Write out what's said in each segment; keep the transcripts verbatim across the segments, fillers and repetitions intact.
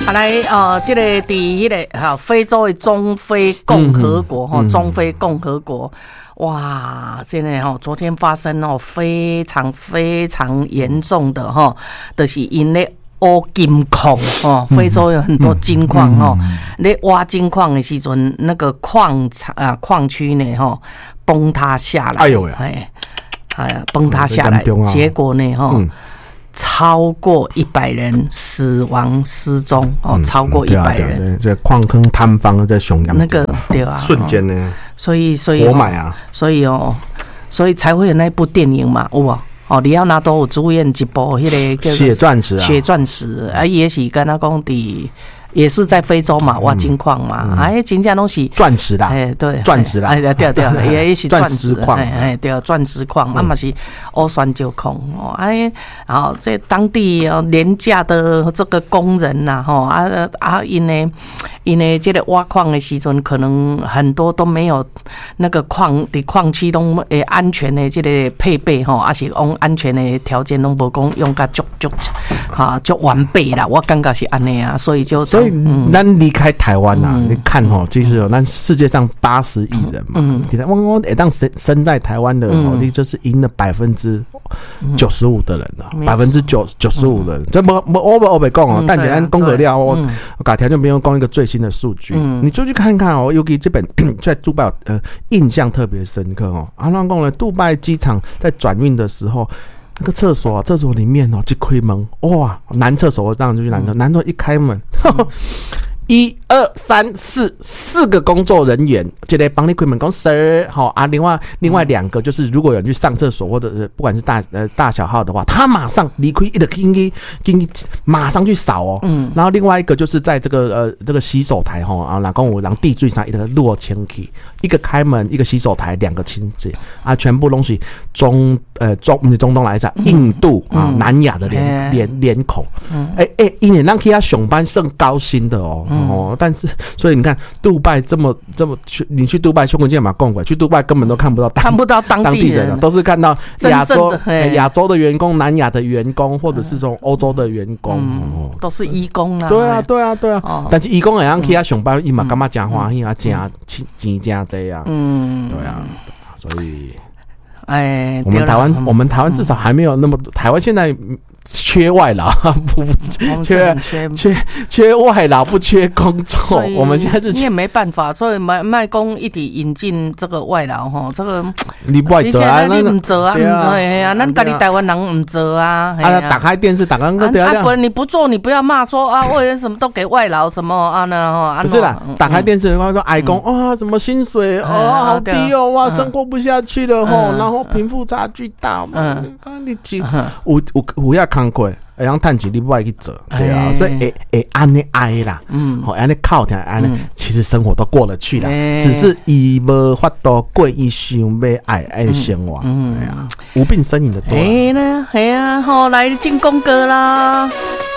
啊来呃，这个伫迄个哈非洲的中非共和国哈、嗯，中非共和国，哇，真的哈，昨天发生哦非常非常严重的哈，就是因咧挖金矿哦，非洲有很多金矿哦，咧挖金矿的时阵，那个矿场啊矿区呢哈崩塌下来， 哎呦喂， 哎哎呀崩塌下来，结果呢哈。嗯超过一百人死亡失踪哦，嗯、超过一百人。 这矿坑坍方在熊羊那个对啊， 瞬间呢， 所以所以活埋啊， 所以哦，所以才会有那部电影嘛，有啊。哦，里奥纳多有主演一部迄个血钻石啊， 血钻石啊，也是跟他讲的。也是在非洲嘛，挖金矿嘛，哎、嗯，真正拢是钻石啦， 哎，对， 钻石啦， 哎，对对对，也是钻石矿， 哎哎，对，钻石矿，啊嘛是欧酸石矿哦，哎，然后在当地哦廉价的这个工人呐，吼啊啊，因为因为这个挖矿的时阵，可能很多都没有那个矿的矿区拢诶安全的这个配备吼，啊是用安全的条件拢无讲用甲足足哈足完备啦，我感觉是安尼啊，所以就。 所以，咱离开台湾呐、啊嗯，你看吼，其实哦，咱世界上八十亿人嘛，嗯，我我诶，当生生在台湾的哦，你就是赢了百分之九十五的人了，百分之九九十五的人，这不不我不我不讲哦，但简单公格料，我改天就没有讲一个最新的数据，你就去看看哦，尤其这本在杜拜呃印象特别深刻哦，阿浪讲了，杜拜机场在转运的时候。那个厕所、啊，厕所里面哦，一开门，哇，男厕所我当然就去男厕，男厕一开门，呵呵一二三四四个工作人员，这个帮你开门讲 sir 好啊，另外另外两个就是如果有人去上厕所或者是不管是大呃大小号的话，他马上离开，一直进去进去马上去扫哦，嗯，然后另外一个就是在这个呃这个洗手台哈啊，然后我让地最上一个落清去，一个开门，一个洗手台，两个清洁啊，全部东西中呃中不是中东来着，印度啊、嗯、南亚的脸脸脸孔，哎哎，因为让其他上班甚高薪的哦。哦，但是所以你看，杜拜这么这么去，你去杜拜胸口见嘛逛过，去杜拜根本都看不到看不到当地人， 人都是看到亚洲亚洲的员工、南亚的员工，或者是从欧洲的员工， 嗯哦、都是义工啊。 对啊，对啊，对啊。哦、但是义工也让其他上班，伊嘛干嘛真欢喜啊，真钱真多啊。嗯，对啊，所以， 哎， 我们台湾，我们台湾至少还没有那么多，台湾现在。缺外劳，不不缺缺缺缺外劳，不缺工作。我们现在是你也没办法，所以卖卖工一体引进这个外劳哈，这个你不做啊， 你唔做啊，对啊，咱家己台湾人唔做啊。 啊，打开电视，打开个啊，不然你不做，你不要骂说啊，为什么都给外劳什么啊呢？哈， 不是啦，打开电视，然后说哎公哇，什么薪水哦好低哦，哇，生活不下去了吼，然后贫富差距大嘛，你几有有有要。工课会让趁钱你不爱去做，对啊，欸、所以会会安尼挨啦，嗯，好安尼靠天安尼，其实生活都过得去啦，欸、只是伊无法度过伊想要爱爱的生活，嗯，哎呀、啊，无病呻吟的多。 哎呢，哎呀，好来进公歌啦。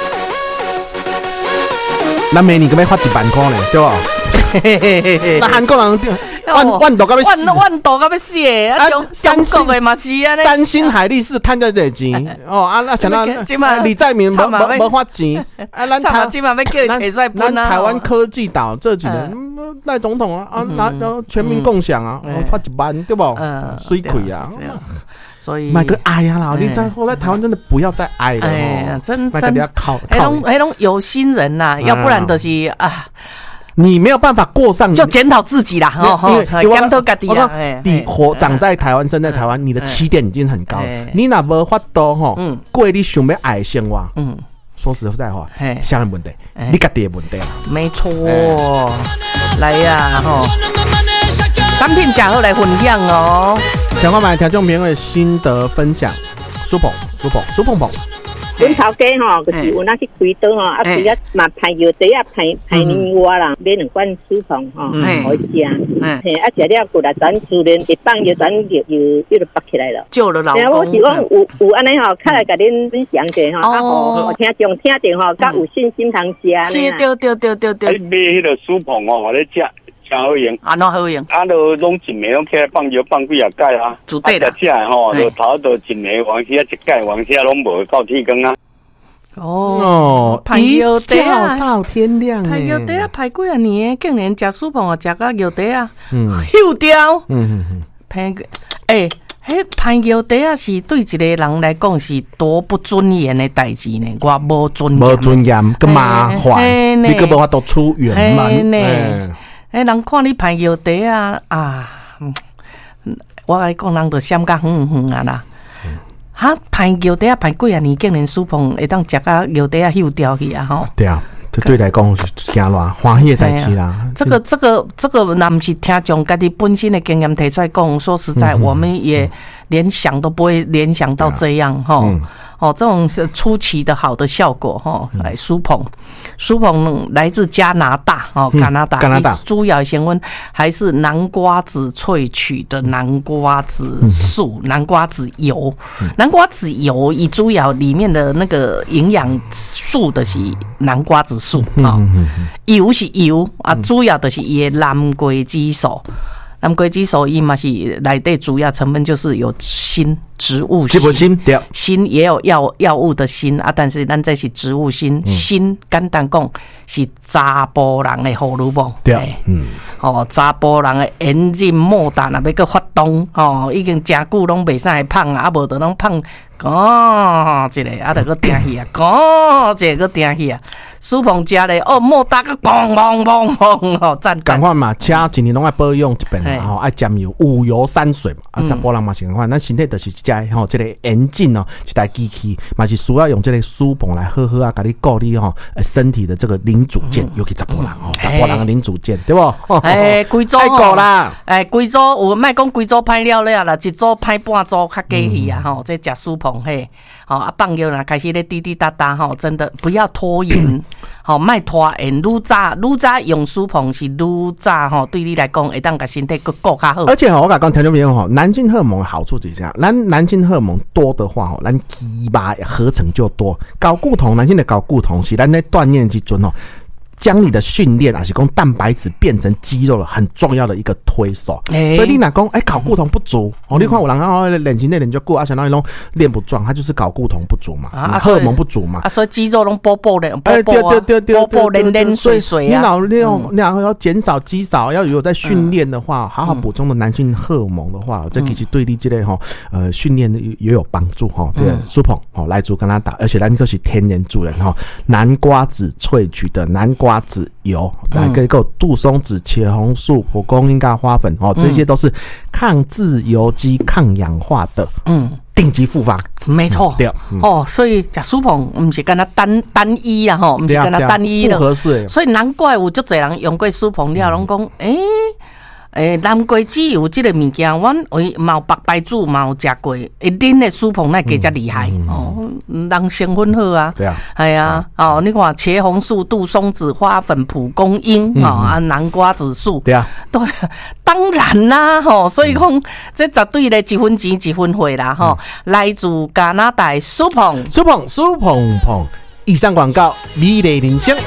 咱明年个要发一万块呢，对吧？那韩国人万万度到要死， 万万度到要死啊！中中国的嘛是啊， 三星海力士趁着这钱哦啊！那想到李在明无无无发钱啊！咱台今晚要叫他提出来分啊！ 台湾科技岛这几年赖总统啊啊，拿然后全民共享啊，发一万对不？水亏啊！ 所以买个哀呀啦！你在后来台湾真的不要再哀了哦， 真真要靠那种那种有心人呐，要不然就是啊。 你没有办法过上， 就检讨自己啦，哦，检讨自己啦。 你活长在台湾，生在台湾，你的起点已经很高。你哪无法度吼，过你想要爱的生活？嗯，说实在话，啥问题？你家己的问题啦。 没错，来呀，吼，产品假好来分享哦。 听我们听众朋友的心得分享，苏鹏，苏鹏，苏鹏鹏。 阮头家吼，就是有那去开刀吼，啊，伊啊嘛排药第一排排年外啦，买两罐舒鹏吼，好食。嘿，啊食了过来，咱自然一放药，咱又又又就拔起来了。 救了老公。 我是讲有有安尼吼，较来甲恁分享者吼，啊吼，听众听着吼，较有信心通食安尼。 对对对对对。 买迄个舒鹏哦，我咧食。真好用， 啊，哪好用？ 啊，都拢一暝拢起来放药放几啊盖啊， 煮对的。 食食吼，就头都一暝，往时一盖，往时拢无到天光啊。 哦，一觉到天亮呢， 排药袋啊，排几啊年，竟然食苏碰啊，食到药袋啊，休掉。嗯嗯嗯，排个，诶，迄排药袋啊，是对一个人来讲是多不尊严的代志呢。我无尊严， 无尊严，个麻烦，你个无法度出远门。 诶，诶，人看你排药袋啊啊，我来讲，人就闪甲远远啊啦。哈，排药袋啊，排几啊年，竟然苏碰会当食到药袋啊休掉去啊吼。 对啊。这对来讲是真乱欢喜的代志啦。 这个、这个、这个，那不是听众家己本身的经验提出来讲。说实在，我们也连想都不会联想到这样哈。嗯哦，这种是出奇的好的效果哈。来，苏碰，苏碰来自加拿大哦，加拿大， 加拿大主要成分还是南瓜子萃取的南瓜子素、南瓜子油。南瓜子油以主要里面的那个营养素的是南瓜子素啊，油是油啊，主要的是伊的蓝桂激素。蓝桂激素伊嘛是内底主要成分就是有锌，植物锌，锌也有药药物的锌啊，但是咱这是植物锌，锌简单讲是查甫人的荷尔蒙，对，嗯，哦，查甫人的炎症末端啊，要个发动，哦，已经真久拢袂使会胖啊，啊无就拢胖，哦，一个啊，就个定去啊，哦，一个个定去啊。苏碰食咧，哦，莫打个砰砰砰砰哦，赞！ 赶快嘛，车一年拢爱保养一遍吼，爱沾油，五油三水嘛，啊，查甫人嘛是共款，咱身体就是一只吼，这个眼镜哦，一台机器，嘛是需要用这个苏碰来好好啊，甲你顾你吼身体的这个零组件，尤其查甫人吼，查甫人的零组件，对不？ 哎，规组哦，哎，规组有莫讲规组歹了了啦，一组歹半组较假去啊吼，这食苏碰嘿，好啊，放药啦，开始咧滴滴答答吼，真的不要拖延。好，卖拖延，愈早愈早用苏碰是愈早吼，对你来讲会当甲身体更顾较好。 而且吼，我甲讲听众朋友吼，男性荷尔蒙的好处是这样，咱男性荷尔蒙多的话吼，咱肌肉合成就多。睾固酮，男性的睾固酮是咱在锻炼之阵吼。将你的训练啊，是讲蛋白质变成肌肉了，很重要的一个推手。欸、所以你哪讲，哎、欸，睾固酮不足哦？你看有人啊，练习那练就过啊，想到那种练不壮，他就是睾固酮不足嘛，啊、荷尔蒙不足嘛。 啊，所以肌肉拢波波的，波波啊，波波连连水水啊。 你老练，你然后要减少肌少，要有在训练的话，好好补充的男性荷尔蒙的话，这其实对你这类哈呃训练也有帮助哈。对，苏碰哦，来自加拿大，而且咱这是天然主人哈，南瓜子萃取的南瓜。瓜子油，来个个杜松子、茄红素、蒲公英跟花粉哦，这些都是抗自由基、抗氧化的，嗯，顶级复方。 没错，对、嗯、哦，所以食苏碰不是跟他单单一啦吼，不是跟他单一的， 复合式。所以难怪有足侪人用过苏碰了，拢讲诶。诶，南瓜子有这个物件，阮为嘛有白白煮嘛有食过，诶，恁的苏碰那加遮厉害、嗯、哦，人成分好啊， 对啊， 系啊，哦，你看茄红素、杜松子、花粉、蒲公英，嗯、哦啊，南瓜子素， 对啊， 对，当然啦，吼、哦，所以讲、嗯、这绝对咧一分钱一分货啦，吼、嗯，来自加拿大苏碰， 苏碰苏碰碰，以上广告，美丽人生。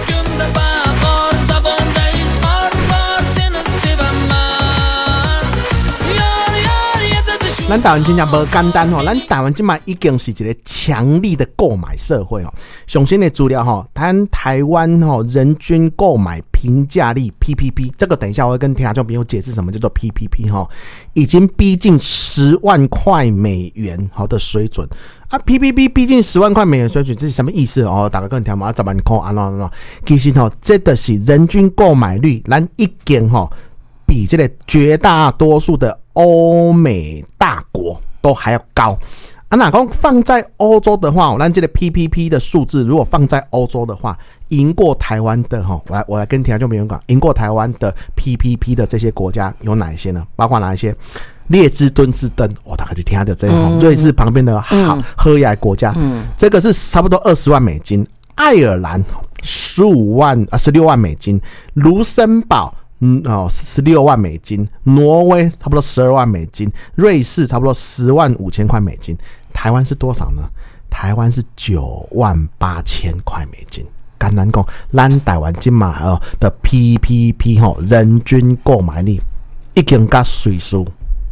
咱台湾真正无简单吼，咱台湾今嘛已经是一个强力的购买社会哦。上新的资料吼，咱台湾吼人均购买平价力 P P P， 这个等一下我会跟听众朋友解释什么叫做 P P P 吼，已经逼近十万块美元好的水准啊 ！P P P 逼近十万块美元水准，这是什么意思哦？大家跟听嘛，十万块安怎安怎？其实吼，这的是人均购买率，咱已经吼比这个绝大多数的欧美大国都还要高啊！哪讲放在欧洲的话，咱这个 P P P 的数字，如果放在欧洲的话，赢过台湾的哈，我来我来跟听众朋友讲，赢过台湾的 P P P 的这些国家有哪一些呢？包括哪一些？列支敦士登，我、哦、大概就听到这哈，瑞士旁边的好喝雅国家，嗯、这个是差不多二十万美金。爱尔兰十五万啊，十六万美金。卢森堡。嗯哦，十六万美金，挪威差不多十二万美金，瑞士差不多十万五千块美金，台湾是多少呢？台湾是九万八千块美金。简单讲，咱台湾今嘛哦的 P P P 吼，人均购买力已经跟瑞士差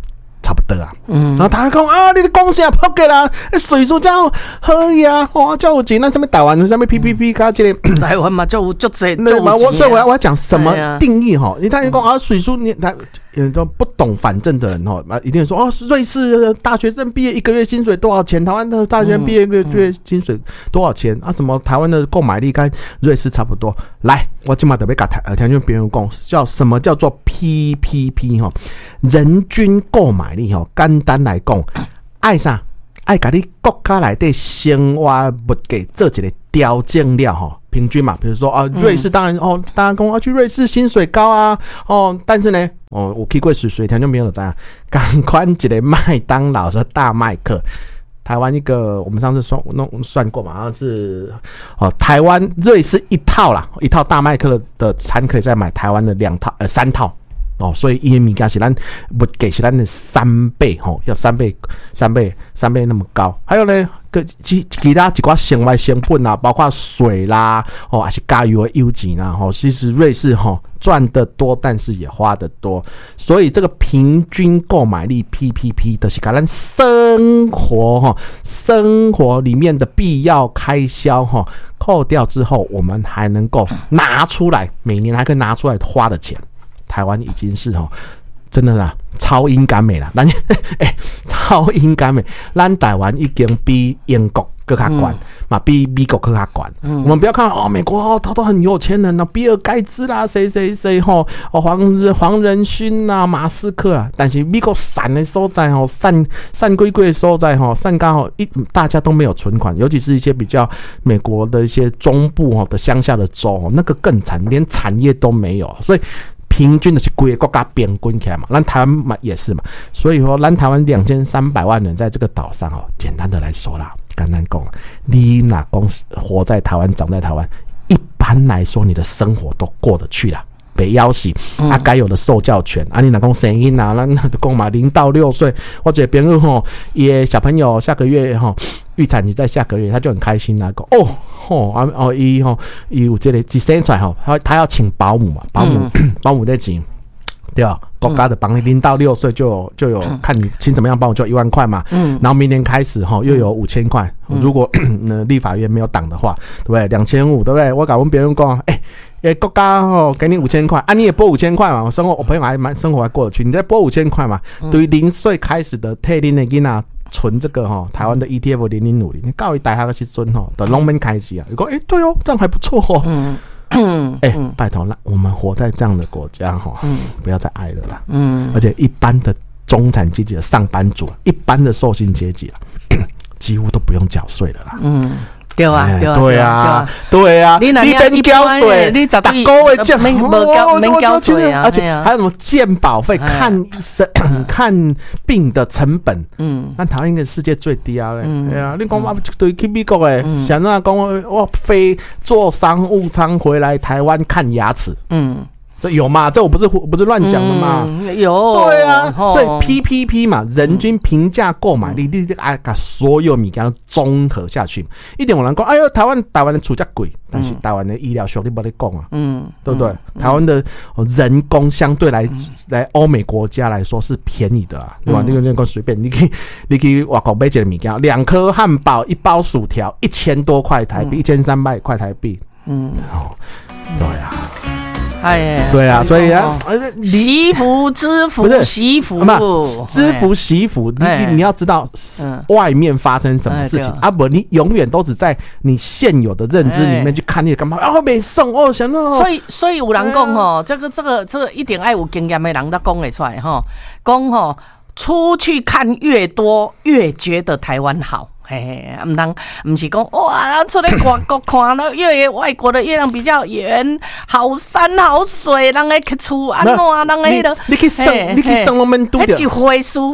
差不多啊。嗯，然后他讲啊，你的讲啥扑嘅啦？水数真好呀，哇，叫有钱，那什么台湾什么 P P P 卡这个台湾嘛就就这， 那我所以我要我要讲什么定义哈？你他讲啊，水数你他。有种不懂反正的人哦，一定说哦，瑞士大学生毕业一个月薪水多少钱？台湾的大学生毕业一个月薪水多少钱？啊，什么台湾的购买力跟瑞士差不多？来，我今嘛特别跟台呃听别人讲，叫什么叫做 P P P 哈？人均购买力哈，简单来讲，爱啥？爱把你国家内的生活物价做一个调整了哈，平均嘛，比如说啊，瑞士当然哦，大家讲啊，去瑞士薪水高啊，哦，但是呢，哦，我去过水水田就没有了这样，赶快一个麦当劳的大麦克，台湾一个我们上次算弄算过嘛，好像是哦，台湾瑞士一套啦，一套大麦克的餐可以再买台湾的两套呃三套。哦，所以伊物件是咱物价是咱的三倍吼，要三倍、三倍、三倍那么高。还有呢，其其他几寡生活成本啊，包括水啦，哦，还是加油的油钱啦，吼，其实瑞士吼赚得多，但是也花得多。所以这个平均购买力 P P P 的是把咱生活哈，生活里面的必要开销哈扣掉之后，我们还能够拿出来，每年还可以拿出来花的钱。台湾已经是吼，真的啦，超英赶美啦，咱哎，超英赶美，咱台湾已经比英国更加管嘛，比美国更加管。我们不要看哦，美国哦，他都很有钱人啊，比尔盖茨啦，谁谁谁吼，哦黄黄仁勋啦，马斯克啦，但是美国散的所在吼，散散归归的所在吼，散刚好一大家都没有存款，尤其是一些比较美国的一些中部吼的乡下的州，那个更惨，连产业都没有，所以。平均的是规个国家平均起来嘛，咱台湾嘛也是嘛，所以说咱台湾两千三百万人在这个岛上哦，简单的来说啦，简单讲，你哪公活在台湾，长在台湾，一般来说你的生活都过得去啦。北要死啊，该有的受教权啊，你哪讲生囡啊，咱讲嘛，零到六岁，或者别人吼，也小朋友下个月吼预产期在下个月，他就很开心啦，讲哦吼啊哦伊吼伊有这个一生出来吼，他他要请保姆嘛，保姆、嗯、保姆在请。对吧？国家的帮你零到六岁就有就有看你请怎么样帮我就一万块嘛，嗯，然后明年开始哈又有五千块，如果呢立法院没有挡的话，对不对？两千五，对不对？我敢问别人讲，哎、欸，国家哦给你五千块啊，你也拨五千块嘛，我生活我朋友还蛮生活还过得去，你再拨五千块嘛，对于零岁开始的退龄的囡仔存这个哈台湾的 E T F 零零五零，你告一大下个去存哈的农民开始啊，你讲哎对哦，这样还不错哦。嗯嗯，哎、欸，拜托，我们活在这样的国家哈，嗯，不要再爱了啦，嗯，而且一般的中产阶级的上班族，一般的受薪阶级啦，几乎都不用缴税了啦，嗯。 对啊，对啊， 对啊，对啊，你免交税， 你十个月缴免交免交税啊， 而且还有什么健保费、看医生、看病的成本，嗯，那台湾应该是世界最低啊嘞，对啊，你讲我对去美国诶，想那讲我飞坐商务舱回来台湾看牙齿，嗯。这有嘛？这我不是不是乱讲的嘛、 嗯？有， 对啊，哦、所以 P P P 嘛，人均平价购买力，你啊把所有米给它综合下去，一点我能讲，哎呦，台湾台湾的厝价贵，但是台湾的医疗效率不得讲啊，嗯，对不对？嗯、台湾的人工相对来、嗯、来欧美国家来说是便宜的啊，对吧？嗯、你那个随便，你可以你可以外国买一个米件，两颗汉堡，一包薯条，一千多块台币，一千三百块台币，嗯，哦、对啊。 哎， 对啊，所以啊， 惜福知福，惜福嘛，知福惜福。你你你要知道外面发生什么事情啊，不，你永远都只在你现有的认知里面去看你干嘛啊？没送哦，想到。 所以所以有人讲吼，这个这个这个一定要有经验的人才讲得出来哈，讲吼出去看越多，越觉得台湾好。嘿，唔通唔是讲哇，出来外国看了，越外国的月亮比较圆，好山好水，人个去厝安怎，人个迄个， 你去生，你去生我们都的，一回事。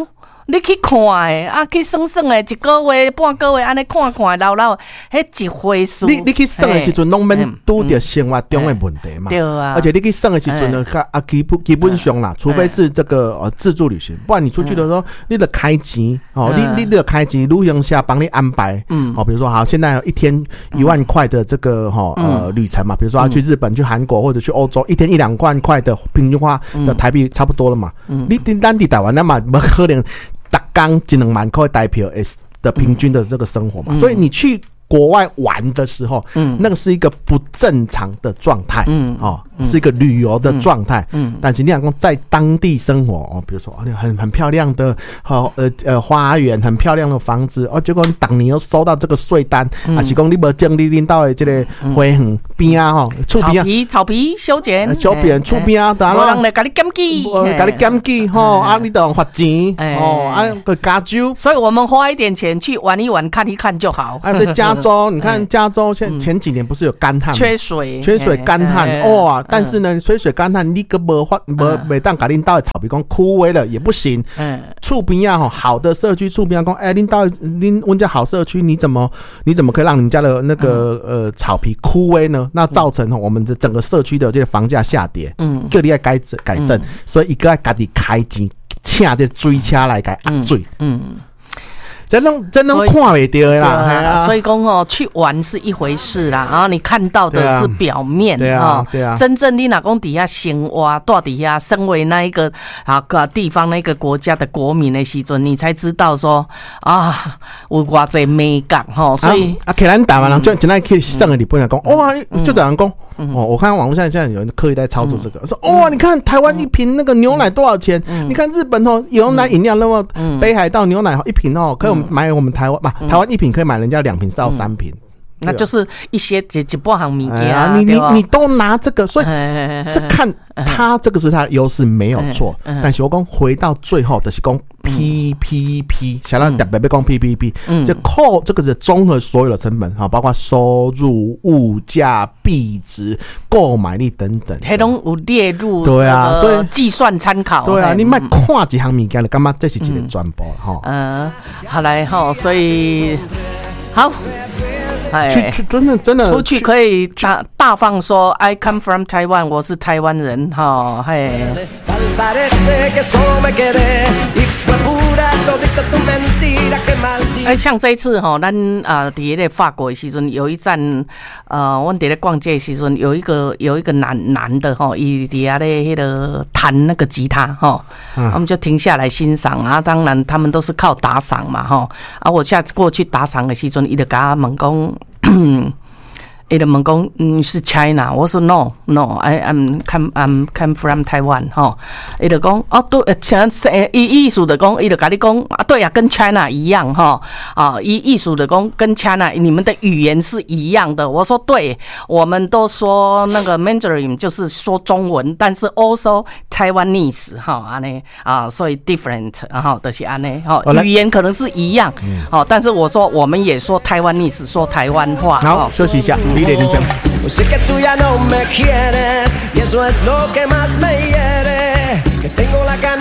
你去看诶，啊，去算算诶，一个月、半个月安尼看看，老老，迄一回数。 你你去算诶时阵，拢免拄着生活中诶问题嘛。 对啊。 而且你去算诶时阵呢，啊基本基本上啦，除非是这个呃自助旅行，不然你出去的时候，你得开钱哦，你你得开钱，旅行社帮你安排。嗯。哦，比如说好，现在有一天一万块的这个哈呃旅程嘛，比如说要去日本、去韩国或者去欧洲，一天一两万块的平均花的台币差不多了嘛。嗯。你订单地台湾那嘛，不可能。打刚一两万块台票的平均的这个生活嘛，嗯、所以你去国外玩的时候，嗯，那个是一个不正常的状态，嗯，哦，是一个旅游的状态，嗯，但是你讲在当地生活哦，比如说哦，很很漂亮的，哦呃呃花园，很漂亮的房子，哦，结果你当年又收到这个税单，嗯、啊，是讲你无整理领导的这个花园边啊，吼，厝边啊，草皮草皮修剪， 修剪厝边啊，当然， 无人来甲你检举， 甲你检举，吼，啊，你都罚钱，哦，啊个加州， 所以我们花一点钱去玩一玩，看一看就好， 啊，在加州，你看加州现前几年不是有干旱， 缺水， 缺水干旱，哇！但是呢，缺水干旱，你个无法无每当甲恁到的草皮讲枯萎了也不行。嗯，厝边啊，好的社区厝边讲，哎，恁到恁阮家好社区，你怎么你怎么可以让你们家的那个呃草皮枯萎呢？那造成我们的整个社区的这个房价下跌。嗯，叫你要改正改正，所以一个要家己开钱，请这水车来改压水。嗯。真能真能看袂到的啦， 啊、所以讲哦，去玩是一回事啦，然后你看到的是表面， 对啊，对啊， 真正你若讲底下生活，住底下，身为那一个啊个地方那个国家的国民的时阵，你才知道说啊，有偌济美感吼，所以啊，可能台湾人就现在去上个日本人讲，哇，就这样讲。哦，我看网络上现在有人刻意在操作这个，说哇，你看台湾一瓶那个牛奶多少钱？你看日本哦，牛奶饮料那么北海道牛奶一瓶哦，可以买我们台湾嘛？台湾一瓶可以买人家两瓶到三瓶。 那就是一些几几波行物件啊， 你你你都拿这个，所以是看他这个是他的优势没有错，但是我讲回到最后的是讲 P P P， 想让特别别讲 P P P， 就扣这个是综合所有的成本哈，包括收入、物价、币值、购买力等等， 它都有列入对啊，所以计算参考。 对啊，你卖看几行物件，你干嘛这是一个专播哈？ 嗯，好来哈，所以好。 去去真的真的出去可以大大放说 I come from Taiwan， 我是台湾人哈，嘿。哎，像这一次哈，咱啊，伫咧法国的时阵有一站，呃，我伫咧逛街的时阵有一个有一个男男的哈，伊伫下咧迄个弹那个吉他哈，嗯、我们就停下来欣赏啊。当然他们都是靠打赏嘛哈，啊，我下次过去打赏的时阵，伊就甲我问讲。伊就问讲，嗯，是 China， 我说 no no，I am come I'm come from Taiwan 哈，伊就讲哦对，像伊意思的讲，伊就跟你讲啊，对呀、啊，跟 China 一样哈，啊，伊意思的讲跟 China 你们的语言是一样的，我说对，我们都说那个 Mandarin 就是说中文，但是 also Taiwanese 哈，安尼啊，所以 different 哈，就是安尼哈，语言可能是一样，好、嗯，但是我说我们也说 Taiwanese， 说台湾话。 好，休息一下。Sé que tú ya no me quieres y eso es lo que más me hiere que tengo la camisa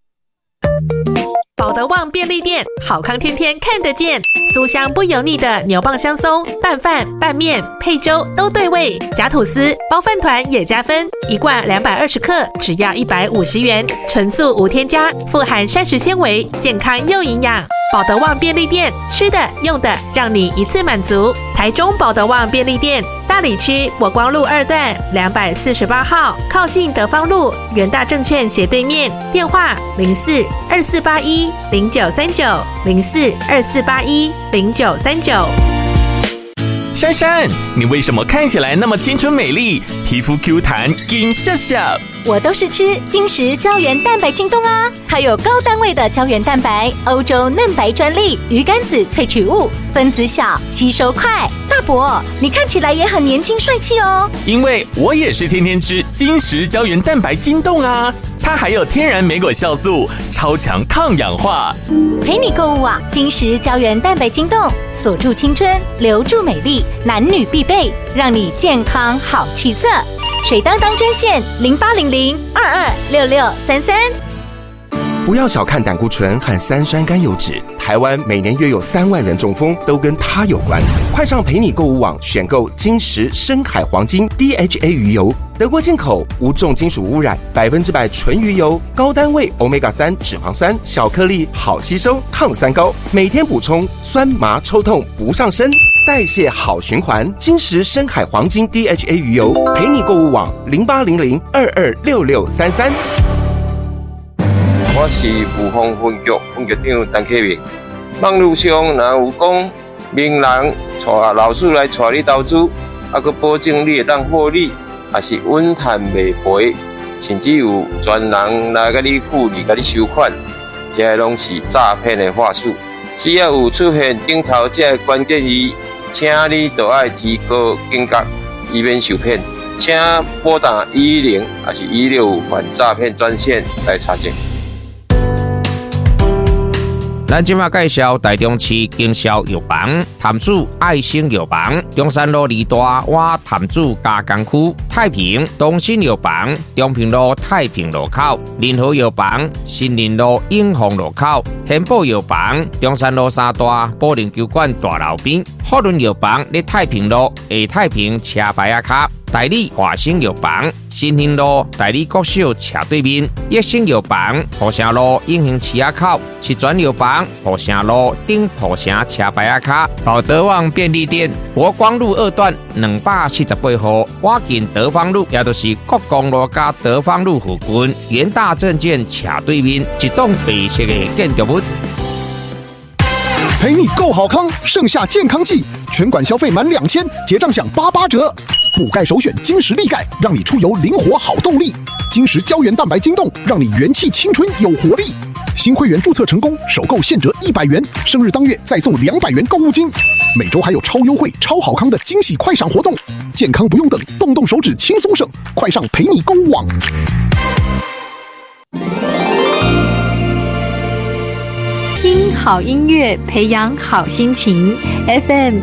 保德旺便利店，好康天天看得见，酥香不油腻的牛蒡香松，拌饭、拌面、配粥都对味，夹吐司、包饭团也加分，一罐两百二十克，只要一百五十元，纯素无添加，富含膳食纤维，健康又营养。保德旺便利店，吃的用的让你一次满足。台中保德旺便利店，大里区国光路二段两百四十八号，靠近德芳路元大证券斜对面，电话零四二四八一零九三九零四二四八一零九三九。 珊珊，你为什么看起来那么青春美丽，皮肤 Q 弹，金笑笑？ 我都是吃精实胶原蛋白晶冻啊，还有高单位的胶原蛋白，欧洲嫩白专利，鱼肝子萃取物，分子小，吸收快。大伯，你看起来也很年轻帅气哦。 因为我也是天天吃精实胶原蛋白晶冻啊，它还有天然莓果酵素，超强抗氧化。 陪你购物啊，精实胶原蛋白晶冻，锁住青春，留住美丽，男女必备，让你健康好气色。水当当专线零八零零二二六六三三。 不要小看胆固醇和三酸甘油脂，台湾每年约有三万人中风，都跟它有关。快上陪你购物网选购金石深海黄金 D H A 鱼油，德国进口，无重金属污染，百分之百纯鱼油，高单位 欧米伽三 脂肪酸，小颗粒，好吸收，抗三高，每天补充，酸麻抽痛不上身，代谢好循环。金石深海黄金 D H A 鱼油，陪你购物网零八零零二二六六三三。 我是武丰分局分局长陈启明。网络上若有讲名人带老师来带你投资，啊，佮保证你会当获利，也是稳赚袂赔，甚至有专人来甲你付利、甲你收款，这些拢是诈骗的话术。只要有出现顶头这个关键字，请你就要提高警觉，以免受骗。请拨打一一零还是一六五反诈骗专线来查证。 咱今麦介绍台中市经销药房潭子爱心药房，中山路二大湾潭子加工区，太平东新药房，中平路太平路口，联合药房新林路永丰路口，天宝药房中山路三大保龄球馆大楼边，福伦药房在太平路下太平车牌仔卡，代理华兴药房新兴路代理国小斜对面，益生药房浦城路永兴市仔口，是转药房浦城路顶浦城车牌仔卡，宝德旺便利店国光路二段两百四十八号，我近德芳路，也就是国光路加德芳路附近，元大证券斜对面一栋白色的建筑物。 陪你够好康，盛夏健康季，全馆消费满两千，结账享八八折。补钙首选金石力钙，让你出游灵活好动力。金石胶原蛋白晶冻，让你元气青春有活力。新会员注册成功，首购现折一百元，生日当月再送两百元购物金。每周还有超优惠、超好康的惊喜快闪活动，健康不用等，动动手指轻松省，快上陪你购物网。 听好音乐，培养好心情。F M